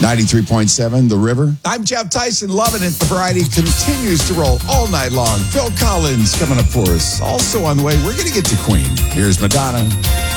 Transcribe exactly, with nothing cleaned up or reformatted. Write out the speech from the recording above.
ninety-three point seven, The River. I'm Jeff Tyson, loving it. The variety continues to roll all night long. Phil Collins coming up for us. Also on the way, we're going to get to Queen. Here's Madonna.